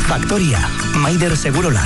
Faktoria, Maider Segurola.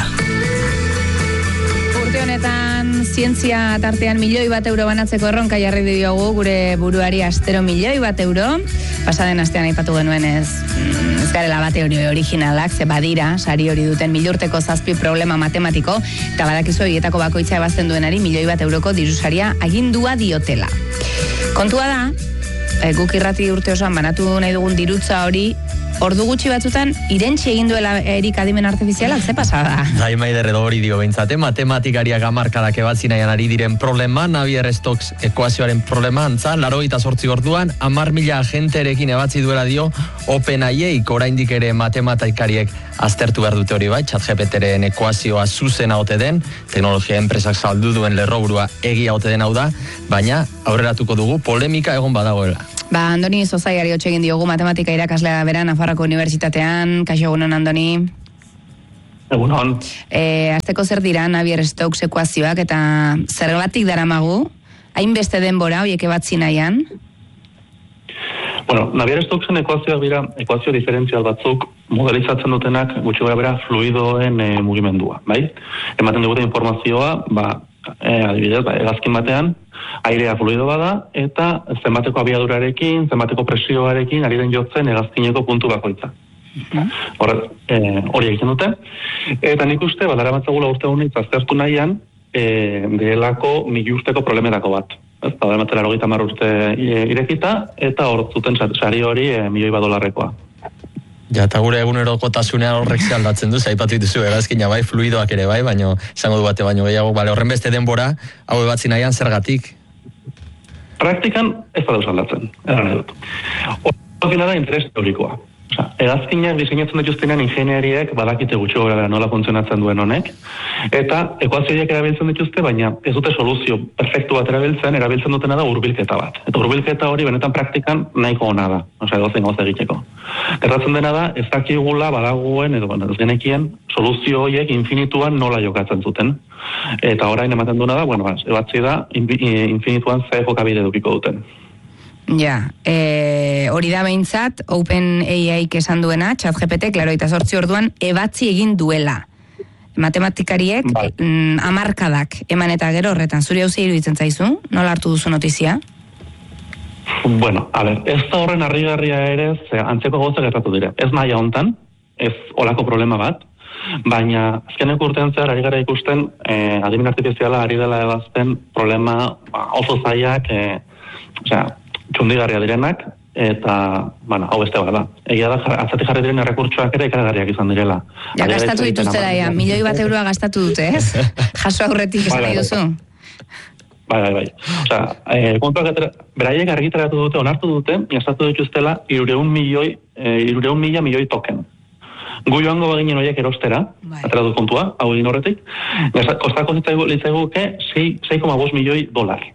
Urte honetan zientzia tartean €1.000.000 banatzeko erronka jarri diogu gure buruari astero €1.000.000. Pasaden astean aipatu genuen ez garela bate hori originalak, ze badira, sari hori duten milurteko 7 problema matematiko, eta badakizu horietako bakoitza ebazten duenari €1.000.000 dirusaria agindua diotela. Kontua da, guk irrati urte osoan banatu nahi dugun dirutza hori, ordu gutxi batzutan irentsi egin duela Erik adimen artifizialak, ze pasada? Gai Maider edo hori dio behintzate, matematikariak hamarkadak ebatzi nahian ari diren problema, Navier-Stokes ekuazioaren problema antza, 88 orduan, 10.000 agenterekin ebatzi duela dio OpenAI-ek, oraindik ere matematikariek aztertu behar dute hori bai, ChatGPT-ren ekuazioa zuzena ote den, teknologia enpresak saldu duen lerroburua egia ote den hau da, baina aurreratuko dugu polemika egon badagoela. Andoni Zozaiari hotxe egin diogu, matematika irakaslea da bera, Nafarroako Unibertsitatean. Kaixo, egunon, Andoni? Egunon. Azteko zer dira Navier-Stokes ekuazioak eta zergatik daramagu? Hainbeste denbora, horiek ebatzi nahian? Bueno, Navier-Stokesen ekuazioak dira, ekuazio diferentzial batzuk modelizatzen dutenak gutxi gara bera fluidoen mugimendua, bai? Ematen dugute informazioa, adibidez, hegazkin batean, airea fluido bada, eta zenbateko abiadurarekin, zenbateko presioarekin, ari den jotzen hegazkineko puntu bakoitza. Hori egiten dute. Eta nik uste, badara batzagula urte honitz aztertu nahian, delako milurteko problemetako bat. Badara batzela 30 urte irekita, eta hor zuten sari hori $1.000.000. Ja, eta gure egunerokotasunean horrek ze aldatzen du, zaipatu dituzu hegazkina bai, fluidoak ere bai, baina izango du bate baino gehiago, horren beste denbora, hau ebatzi nahian zergatik? Praktikan ez da deus aldatzen, edan edut. Horrekin da interes teorikoa. Hegazkinak diseinatzen dituztenean ingenieriek badakite gutxi gara nola funtzionatzen duen honek, eta ekuazioiek erabiltzen dituzte, baina ez dute soluzio perfektu bat erabiltzen dutena da hurbilketa bat. Eta hurbilketa hori benetan praktikan nahiko ona da, edozein gauza egiteko. Gertatzen dena da, ez dakigula badagoen, edo ez genekien, soluzio horiek infinituan nola jokatzen zuten. Eta orain ematen duena da, ebatzi da, infinituan ze jokabide edukiko duten. Ja, hori da behintzat, OpenAI esan duena, ChatGPT, 88 orduan, ebatzi egin duela. Matematikariek, hamarkadak eman eta gero horretan, zuri hau iruditzen zaizu? Nola hartu duzu notizia? Bueno, ez da horren harrigarria ere, antzeko gauza gertatu dire. Ez nahi hontan, ez olako problema bat, baina azkeneko urtean zehar ari gara ikusten, adimen artifiziala ari dela ebazten problema oso zaiak, txundigarria direnak, eta, hau beste bat da. Egia da, atzatik jarri diren errekurtsoak ere ikaragarriak izan direla. Ja, gastatu dituzte da, €1.000.000 gastatu dute, ez? Jaso aurretik izan nahi duzu. Bai. Kontuak beraiek argitaratu dute, onartu dute, gastatu dituztela 300 milioi token. Gu joango baginen horiek erostera, ateratu kontua, hau egin horretik, kostako litzaiguke $6,5 milioi.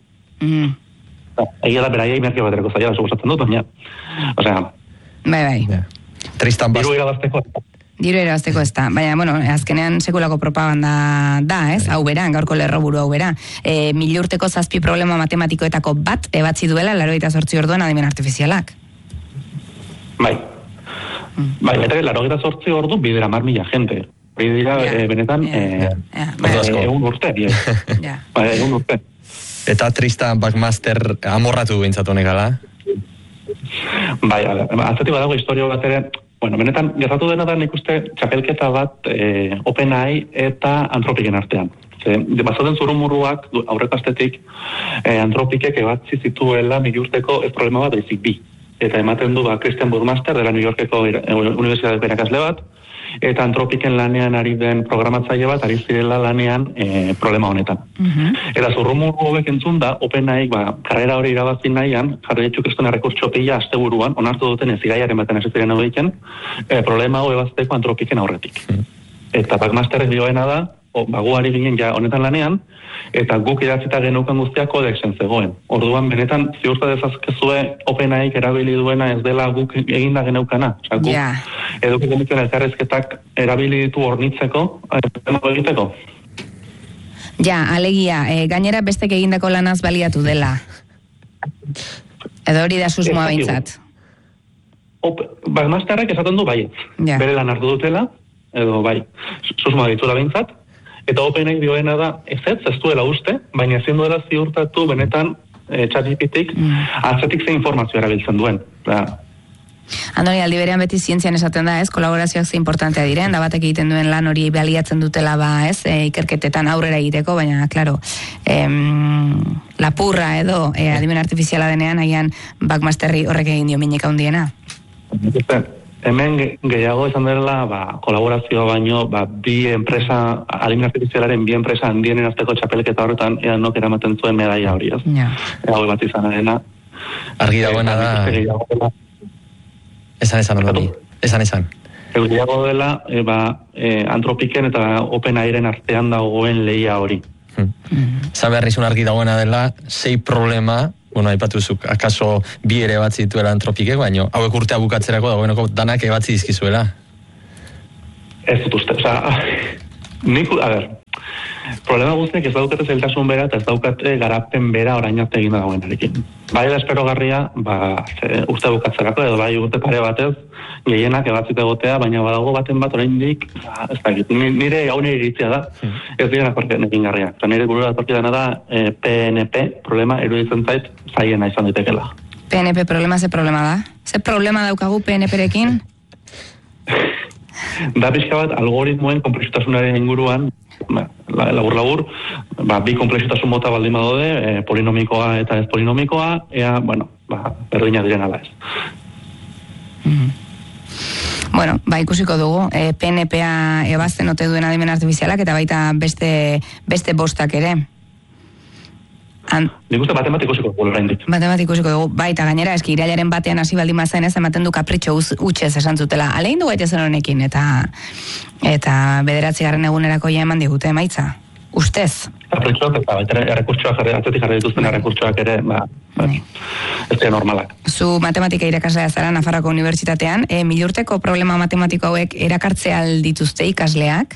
Egia da beraiei merke baterako zaila, suposatzen dut, baina, Bai. Tristan Bast. Diru erabazteko ez da. Baina, azkenean sekulako propaganda da, ez? Hau bera, gaurko lerroburu hau bera. 1000 urteko 7 problema matematikoetako bat ebatzi duela 88 orduan adimen artifizialak. Bai, eta 88 ordu bidera 10.000 jente. Hori dira, benetan, egun urte. Egun urte. Eta Tristan Buckmaster amorratu behintzat honek ala? Bai, atzatik badago historio bat ere, benetan, gertatu dena da nik uste txapelketa bat OpenAI eta Anthropicen artean. Bazaten zurumuruak aurreko astetik Anthropicek ebatzi zituela 1000 urteko ez problema bat baizik bi. Eta ematen du Christian Buckmaster dela New Yorkeko unibertsitateko irakasle bat, eta Anthropicen lanean ari den programatzaile bat ari zirela lanean problema honetan. Eta zurrumuru hobek entzun da, OpenAI karrera hori irabazi nahian, jarri ditxuk ez duen errekurtso pila asteburuan, onartu duten ez igaiaren baten ez ziren hau egiten, problema hau ebazteko Anthropicen aurretik. Eta Buckmasterrek dioena da, baguari ginen ja honetan lanean, eta guk idatzita geneukan guztiak kodexen zegoen. Orduan, benetan, ziurta dezazkezue OpenAIk erabili duena ez dela guk eginda geneukana. Guk eduki genituen elkarrezketak erabili ditu hornitzeko, egiteko. Ja, alegia, gainera bestek egindako lanaz baliatu dela. Edo hori da susmoa behintzat. Buckmasterrek esaten du baiet. Bere lan hartu dutela, edo bai, susmoa ditula behintzat, eta OpenAI dioena da, ez duela uste, baina ezin duela ziurtatu benetan ChatGPTik atzetik ze informazio erabiltzen duen. Andoni, aldi berean beti zientzian esaten da, kolaborazioak ze importantea diren, da batek egiten duen lan hori baliatzen dutela ikerketetan aurrera egiteko, baina, klaro, lapurra edo adimen artifiziala denean, agian Backmasterri horrek egin dio minik handiena. Hemen gehiago izan dela, kolaborazioa baino, bi enpresa, adimen artifizialaren bi enpresa handienen arteko txapelketa horretan, nok eramaten zuen medaia hori, ez? Hau bat izan arena. Argi dagoena da... Esan, Andoni. Esan. Gehiago dela, Anthropiken eta OpenAIren artean dagoen lehia hori. Zaberrizun argi dagoena dela, 6 problema, aipatuzuk, akaso bi ere batzi dituela Anthropikek, baina hauek urtea bukatzerako dagoeneko danak ebatzi dizkizuela. Ez dut uste, problema guztiak ez daukate zailtasun bera eta ez daukate garapen bera orain arte egin dagoenarekin. Bai da esperogarria, urte bukatzerako edo bai urte pare batez, gehienak ebatzit egotea, baina badago baten bat oraindik, ez dakit, nire gaune iritzia da, ez direnak egin garriak. Nire burura datorki dena da, PNP problema eruditzen zait zaiena izan ditekela. PNP problema, ze problema da? Ze problema daukagu PNP-rekin? Da pixka bat, algoritmoen komplexitasunaren inguruan, labur, bi komplexitasun mota baldin badaude, polinomikoa eta ez polinomikoa, berdina diren ala ez. Bueno, ikusiko dugu, PNP-a ebazten ote duen adimen artifizialak eta baita beste bostak ere. Nik uste batemat ikusiko dugu oraindik. Batemat ikusiko dugu, baita gainera, eski irailaren batean hasi baldin bazen ez ematen du kapritxo utxez esan zutela. Alein du gaitezen honekin eta 9. egunerako ja eman digute emaitza. Ustez? Kapritxoak eta baita errekurtsoak atzetik jarri dituzten errekurtsoak ere, ez dira normalak. Zu matematika irakaslea zara Nafarroako Unibertsitatean, milurteko problema matematiko hauek erakartzea dituzte ikasleak?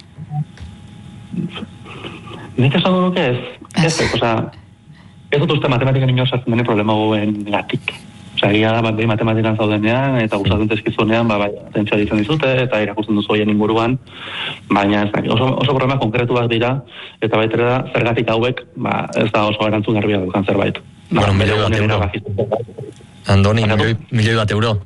Nik esan dugu ez. Ez dut uste matematikan ino sartzen dene problema guen gatik. Egia da, behi matematikan zaudenean, eta gustatzen tezkizunean, atentzioa ditzen dizute, eta irakusten duzu hoien inguruan, baina oso problema konkretuak dira, eta baitera da, zergatik hauek, ez da oso erantzun garbia dukan zerbait. Bueno, €1.000. Andoni, €1.000.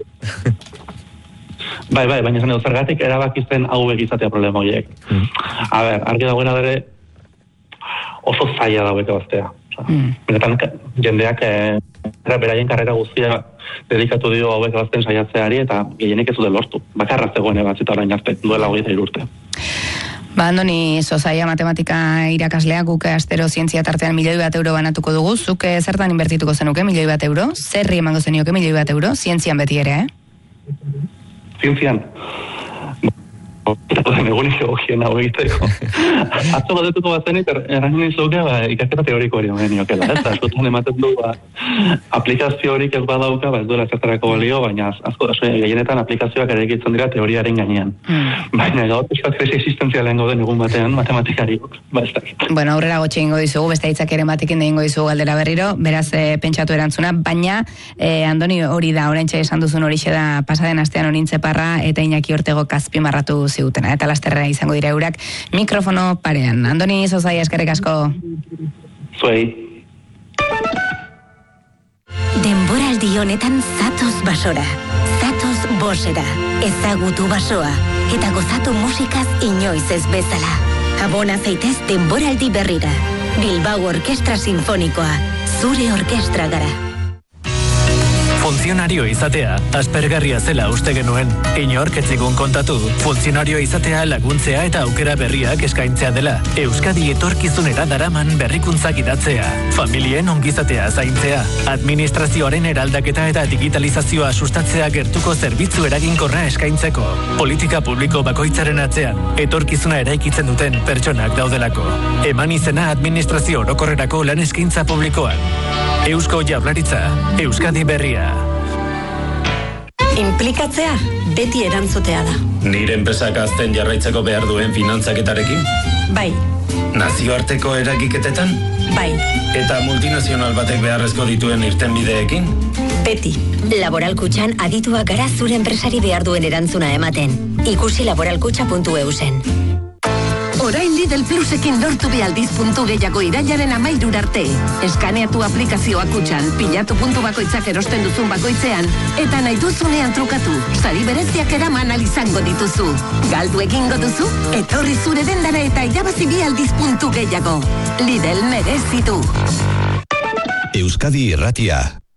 Bai, baina esan edo, zergatik erabakizten hauek izatea problema horiek. Argi dagoena dere, oso zaila dauek ebaztea. Benetan, jendeak beraien karrera guztia dedikatu dio hauek ebazten saiatzeari eta gehienik ez dute lortu. Bakarra zegoen ebatzita orain arte, duela 23 urte. Andoni, Zozaia matematika irakaslea, guk astero zientzia tartean €1.000.000 banatuko dugu, zuk zertan inbertituko zenuke €1.000.000? Zerri emango zenioke €1.000.000? Zientzian beti ere, Zientzian? Egunik egokien hau egiteko. Atzo batetuko bat zenit, erranen izuke ikasketa teoriko hori geniokela. Askotan ematen du, aplikazio horik ez badauka, ez duela zertarako balio, baina gehienetan aplikazioak ere egitzen dira teoriaren gainean. Baina gaur pixkat krisi existentzialen gauden egun batean matematikariok. Bueno, aurrera gotxe ingo dizugu, beste hitzak ere batekin egingo dizugu galdera berriro, beraz pentsatu erantzuna, baina Andoni hori da, oraintxe esan duzun horixe da pasaden astean Orintzeparra eta Iñaki Ortego Kazpimarratu zigutena, eta lasterrera izango dira eurak mikrofono parean. Andoni, Zozaia, eskerrik asko. Zuei. Denboraldi honetan zatoz basora, zatoz bosera, ezagutu basoa, eta gozatu musikaz inoiz ez bezala. Abona zaitez denboraldi berrira. Bilbao Orkestra Sinfonikoa, zure orkestra gara. Funtzionario izatea, aspergarria zela uste genuen. Inork ez zigun kontatu, funtzionario izatea laguntzea eta aukera berriak eskaintzea dela. Euskadi etorkizunera daraman berrikuntzak idatzea. Familien ongizatea zaintzea. Administrazioaren eraldaketa eta digitalizazioa sustatzea gertuko zerbitzu eraginkorra eskaintzeko. Politika publiko bakoitzaren atzean, etorkizuna eraikitzen duten pertsonak daudelako. Eman izena administrazio orokorrerako lan eskaintza publikoan. Eusko Jaurlaritza, Euskadi berria. Inplikatzea, beti erantzutea da. Nire enpresak azten jarraitzeko behar duen finantzaketarekin? Bai. Nazioarteko eragiketetan? Bai. Eta multinazional batek beharrezko dituen irtenbideekin? Beti. Laboral Kutxan adituak gara zure enpresari behar duen erantzuna ematen. Ikusi laboralkutxa.eusen. Orain Lidl Plusekin lortu behaldiz puntu gehiago irailaren 13 arte. Eskaneatu aplikazioa Kutxan, pilatu puntu bakoitzak erosten duzun bakoitzean, eta nahi duzunean trukatu, sari bereziak eraman izango dituzu. Galdu egingo duzu, etorri zure dendara eta irabazi behaldiz puntu gehiago. Lidl merezitu. Euskadi Irratia.